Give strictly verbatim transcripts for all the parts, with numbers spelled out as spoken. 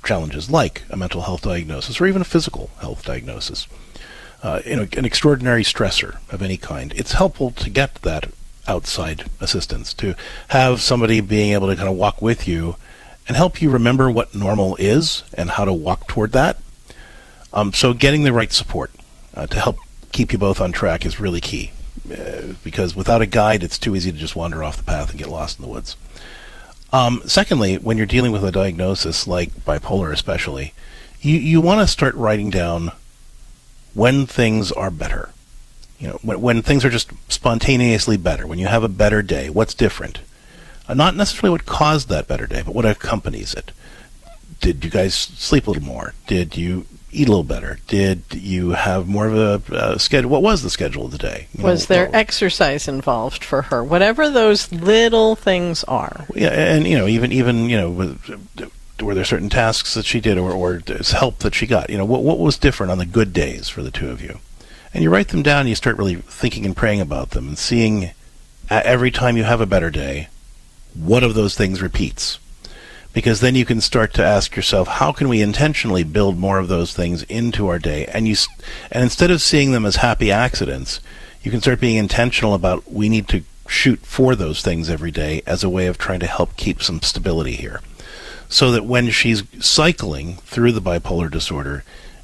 challenges like a mental health diagnosis or even a physical health diagnosis, uh, you know, an extraordinary stressor of any kind, it's helpful to get that outside assistance, to have somebody being able to kind of walk with you and help you remember what normal is and how to walk toward that. Um, so getting the right support uh, to help keep you both on track is really key, uh, because without a guide, it's too easy to just wander off the path and get lost in the woods. Um, secondly, when you're dealing with a diagnosis like bipolar especially, you, you want to start writing down when things are better. You know, when, when things are just spontaneously better, when you have a better day, what's different? Uh, not necessarily what caused that better day, but what accompanies it. Did you guys sleep a little more? Did you eat a little better? Did you have more of a uh, schedule? What was the schedule of the day? You was know, there uh, exercise involved for her? Whatever those little things are. Yeah, and, you know, even, even you know, were there certain tasks that she did or, or help that she got? You know, what, what was different on the good days for the two of you? And you write them down and you start really thinking and praying about them and seeing uh, every time you have a better day, what of those things repeats? Because then you can start to ask yourself, how can we intentionally build more of those things into our day? And you, and instead of seeing them as happy accidents, you can start being intentional about, we need to shoot for those things every day as a way of trying to help keep some stability here. So that when she's cycling through the bipolar disorder,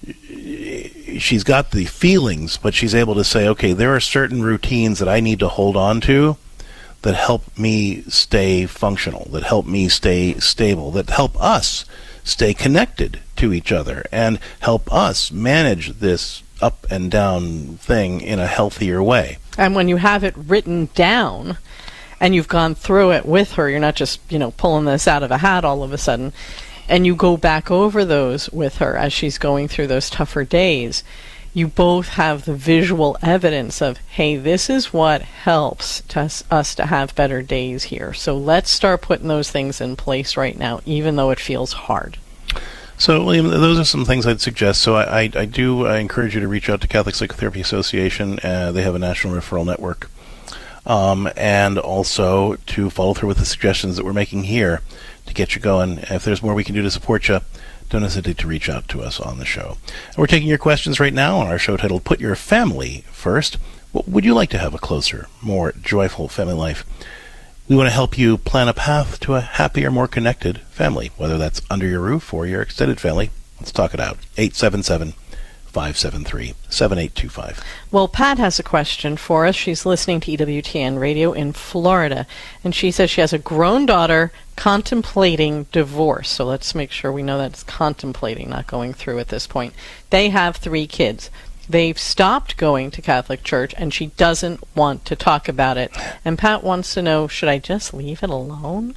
she's got the feelings, but she's able to say, okay, there are certain routines that I need to hold on to that help me stay functional, that help me stay stable, that help us stay connected to each other and help us manage this up and down thing in a healthier way. And when you have it written down and you've gone through it with her, you're not just, you know, pulling this out of a hat all of a sudden, and you go back over those with her as she's going through those tougher days, you both have the visual evidence of, hey, this is what helps to us, us to have better days here. So let's start putting those things in place right now, even though it feels hard. So, William, those are some things I'd suggest. So I, I, I do I encourage you to reach out to Catholic Psychotherapy Association. Uh, they have a national referral network. Um, and also to follow through with the suggestions that we're making here to get you going. If there's more we can do to support you, don't hesitate to reach out to us on the show. And we're taking your questions right now on our show titled Put Your Family First. What would you like to have a closer, more joyful family life? We want to help you plan a path to a happier, more connected family, whether that's under your roof or your extended family. Let's talk it out. eight seven seven, five seven three, seven eight two five. Well, Pat has a question for us. She's listening to E W T N Radio in Florida, and she says she has a grown daughter contemplating divorce. So let's make sure we know that it's contemplating, not going through at this point. They have three kids. They've stopped going to Catholic Church, and she doesn't want to talk about it. And Pat wants to know, should I just leave it alone?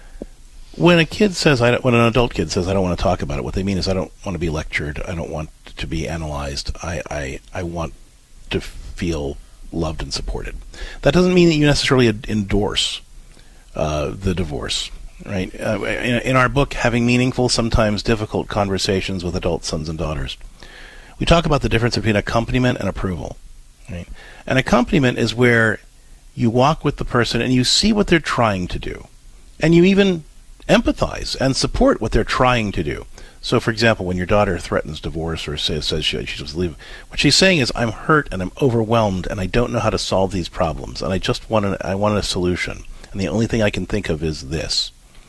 When a kid says, I don't, when an adult kid says, I don't want to talk about it, what they mean is, I don't want to be lectured. I don't want to be analyzed. I, I, I want to feel loved and supported. That doesn't mean that you necessarily endorse uh, the divorce, right? Uh, in, in our book, Having Meaningful, Sometimes Difficult Conversations with Adult Sons and Daughters, we talk about the difference between accompaniment and approval, right? An accompaniment is where you walk with the person and you see what they're trying to do, and you even empathize and support what they're trying to do. So, for example, when your daughter threatens divorce or says, says she, she's just leaving, what she's saying is, I'm hurt and I'm overwhelmed and I don't know how to solve these problems and I just want an, I want a solution. And the only thing I can think of is this.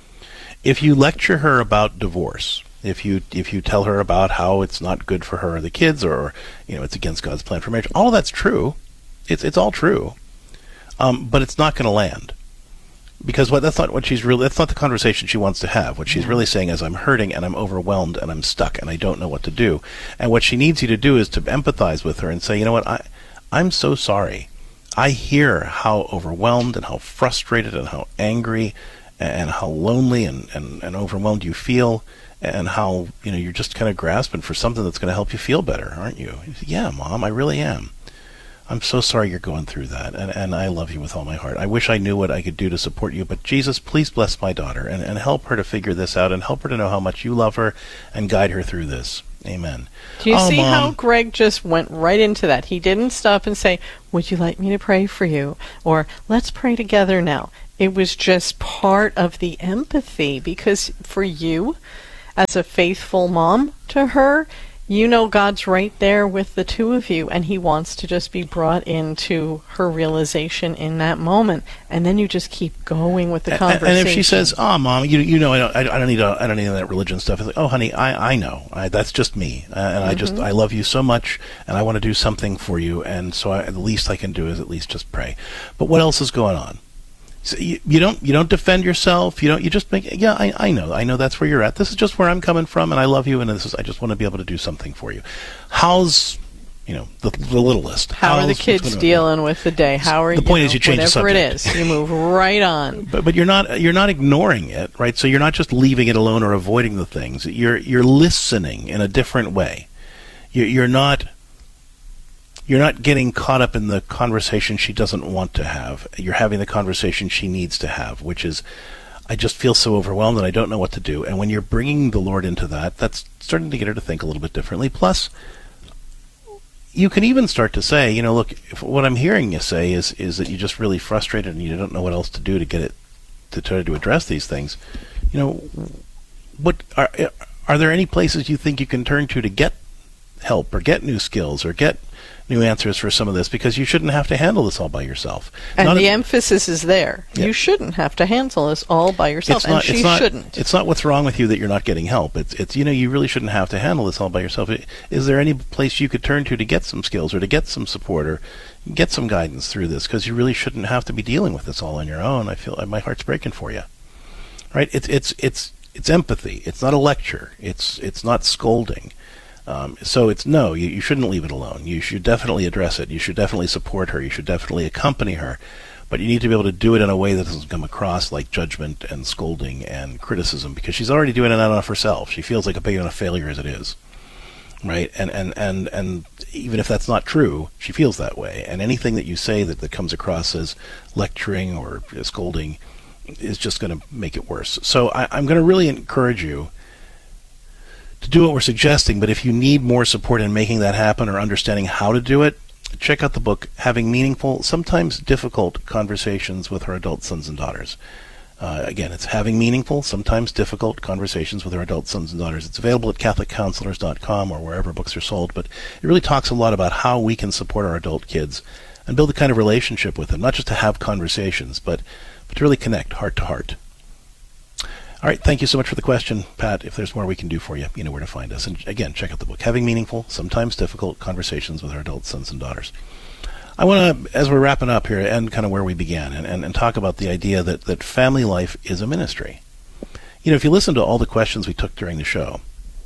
If you lecture her about divorce, if you if you tell her about how it's not good for her or the kids, or you know it's against God's plan for marriage, all of that's true. It's it's all true, um, but it's not going to land. Because what that's not what she's really that's not the conversation she wants to have. What she's really saying is, I'm hurting and I'm overwhelmed and I'm stuck and I don't know what to do. And what she needs you to do is to empathize with her and say, you know what, I I'm so sorry. I hear how overwhelmed and how frustrated and how angry and how lonely and, and, and overwhelmed you feel, and how you know you're just kind of grasping for something that's going to help you feel better, aren't you? You say, yeah, Mom, I really am. I'm so sorry you're going through that, and, and I love you with all my heart. I wish I knew what I could do to support you, but Jesus, please bless my daughter and, and help her to figure this out and help her to know how much you love her and guide her through this. Amen. Do you oh, see Mom. how Greg just went right into that? He didn't stop and say, would you like me to pray for you? Or let's pray together now. It was just part of the empathy, because for you, as a faithful mom to her, you know God's right there with the two of you, and he wants to just be brought into her realization in that moment, and then you just keep going with the and, conversation. And if she says, "Oh, Mom, you you know I don't, I don't need a, I don't need that religion stuff," it's like, "Oh, honey, I I know I, that's just me, uh, and mm-hmm. I just I love you so much, and I want to do something for you, and so I, the least I can do is at least just pray." But what else is going on? So you, you don't you don't defend yourself. You don't. You just make. Yeah, I, I know. I know that's where you're at. This is just where I'm coming from, and I love you. And this is. I just want to be able to do something for you. How's you know the, the littlest? How How's, are the kids dealing with the day? How are the you? point know, is you change the subject. Whatever it is, you move right on. But but you're not you're not ignoring it, right? So you're not just leaving it alone or avoiding the things. You're you're listening in a different way. You're, you're not. You're not getting caught up in the conversation she doesn't want to have. You're having the conversation she needs to have, which is, I just feel so overwhelmed and I don't know what to do. And when you're bringing the Lord into that, that's starting to get her to think a little bit differently. Plus, you can even start to say, you know, look, if what I'm hearing you say is is that you're just really frustrated and you don't know what else to do to get it, to try to address these things. You know, what are are there any places you think you can turn to to get help or get new skills or get new answers for some of this, because you shouldn't have to handle this all by yourself. And not the a, emphasis is there. Yeah. You shouldn't have to handle this all by yourself, not, and she it's not, shouldn't. It's not what's wrong with you that you're not getting help. It's, it's you know, you really shouldn't have to handle this all by yourself. Is there any place you could turn to to get some skills or to get some support or get some guidance through this? Because you really shouldn't have to be dealing with this all on your own. I feel my heart's breaking for you. Right? It's it's it's it's empathy. It's not a lecture. It's it's not scolding. Um, so it's no, you, you shouldn't leave it alone. You should definitely address it. You should definitely support her. You should definitely accompany her. But you need to be able to do it in a way that doesn't come across like judgment and scolding and criticism, because she's already doing it enough herself. She feels like a big enough failure as it is. Right? And, and, and, and even if that's not true, she feels that way. And anything that you say that, that comes across as lecturing or scolding is just going to make it worse. So I, I'm going to really encourage you to do what we're suggesting, but if you need more support in making that happen or understanding how to do it, check out the book, Having Meaningful, Sometimes Difficult Conversations with Her Adult Sons and Daughters. Uh, again, it's Having Meaningful, Sometimes Difficult Conversations with Her Adult Sons and Daughters. It's available at catholic counselors dot com or wherever books are sold, but it really talks a lot about how we can support our adult kids and build a kind of relationship with them, not just to have conversations, but, but to really connect heart to heart. All right, thank you so much for the question, Pat. If there's more we can do for you, you know where to find us. And again, check out the book, Having Meaningful, Sometimes Difficult Conversations with Our Adult Sons and Daughters. I want to, as we're wrapping up here, end kind of where we began and, and, and talk about the idea that, that family life is a ministry. You know, if you listen to all the questions we took during the show,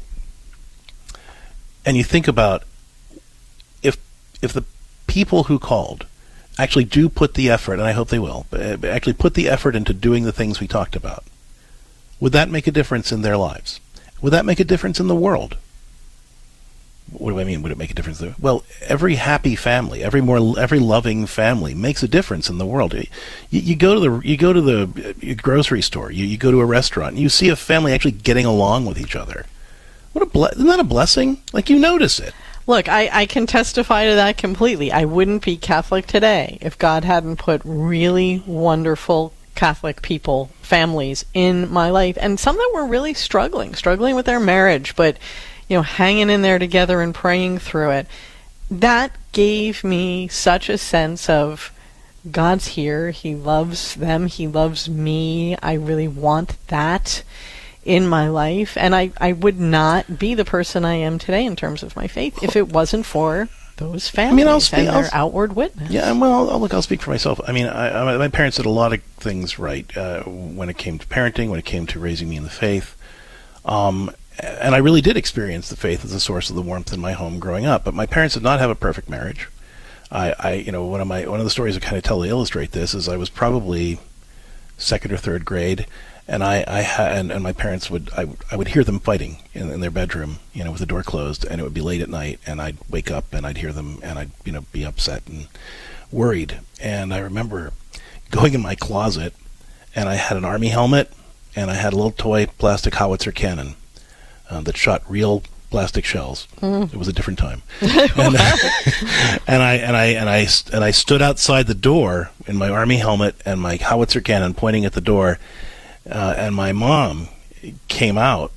and you think about if if the people who called actually do put the effort, and I hope they will, but actually put the effort into doing the things we talked about, would that make a difference in their lives? Would that make a difference in the world? What do I mean? Would it make a difference there? Well, every happy family, every more, every loving family makes a difference in the world. You, you go to the, you go to the grocery store, you, you go to a restaurant, and you see a family actually getting along with each other. What a ble- isn't that a blessing? Like, you notice it. Look, I, I can testify to that completely. I wouldn't be Catholic today if God hadn't put really wonderful Catholic people, families in my life, and some that were really struggling, struggling with their marriage, but, you know, hanging in there together and praying through it. That gave me such a sense of God's here, He loves them, He loves me, I really want that in my life, and I, I would not be the person I am today in terms of my faith if it wasn't for those families I mean, I'll speak, and their I'll, outward witness. Yeah, well, I'll, look, I'll speak for myself. I mean, I, I, my parents did a lot of things right uh, when it came to parenting, when it came to raising me in the faith. Um, and I really did experience the faith as a source of the warmth in my home growing up. But my parents did not have a perfect marriage. I, I you know, one of my one of the stories I kind of tell to illustrate this is I was probably second or third grade, and I, I had, and, and my parents would, I, I would hear them fighting in, in their bedroom, you know, with the door closed, and it would be late at night, and I'd wake up and I'd hear them, and I'd, you know, be upset and worried. And I remember going in my closet, and I had an army helmet, and I had a little toy plastic howitzer cannon uh, that shot real plastic shells. Mm. It was a different time. and, uh, and I and I and I and I stood outside the door in my army helmet and my howitzer cannon pointing at the door. Uh, and my mom came out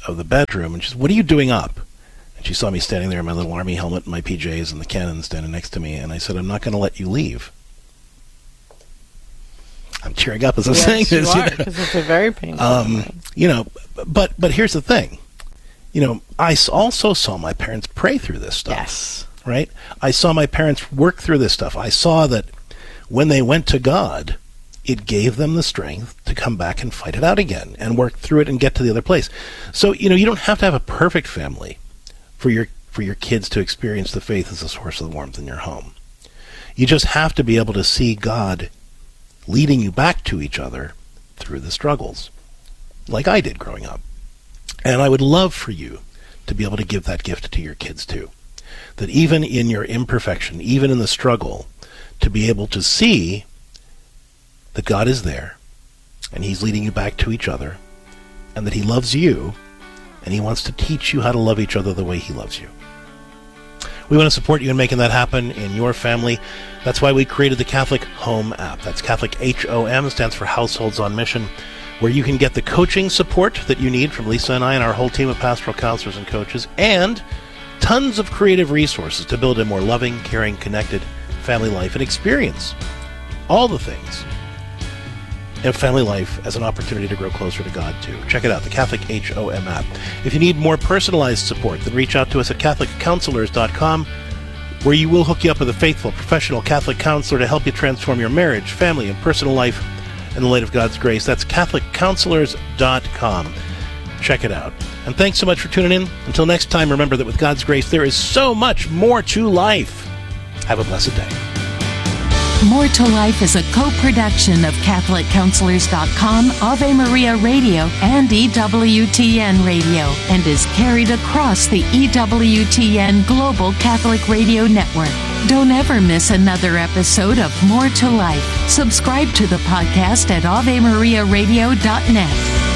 of the bedroom, and she said, "What are you doing up?" And she saw me standing there in my little army helmet and my P Js and the cannon standing next to me, and I said, "I'm not going to let you leave." I'm tearing up as I'm yes, saying you this. are, You know? because it's a very painful Um, moment. you know, but but here's the thing. You know, I s- also saw my parents pray through this stuff. Yes. Right? I saw my parents work through this stuff. I saw that when they went to God, it gave them the strength to come back and fight it out again and work through it and get to the other place. So, you know, you don't have to have a perfect family for your for your kids to experience the faith as a source of warmth in your home. You just have to be able to see God leading you back to each other through the struggles, like I did growing up. And I would love for you to be able to give that gift to your kids too. That even in your imperfection, even in the struggle, to be able to see that God is there, and he's leading you back to each other, and that he loves you, and he wants to teach you how to love each other the way he loves you. We want to support you in making that happen in your family. That's why we created the Catholic Home app. That's Catholic H O M, stands for Households on Mission, where you can get the coaching support that you need from Lisa and I and our whole team of pastoral counselors and coaches, and tons of creative resources to build a more loving, caring, connected family life and experience all the things in family life as an opportunity to grow closer to God too. Check it out, the Catholic H O M app. If you need more personalized support, then reach out to us at Catholic Counselors dot com, where you will hook you up with a faithful, professional Catholic counselor to help you transform your marriage, family, and personal life in the light of God's grace. That's Catholic Counselors dot com. Check it out. And thanks so much for tuning in. Until next time, remember that with God's grace, there is so much more to life. Have a blessed day. More to Life is a co-production of Catholic Counselors dot com, Ave Maria Radio, and E W T N Radio, and is carried across the E W T N Global Catholic Radio Network. Don't ever miss another episode of More to Life. Subscribe to the podcast at Ave Maria Radio dot net.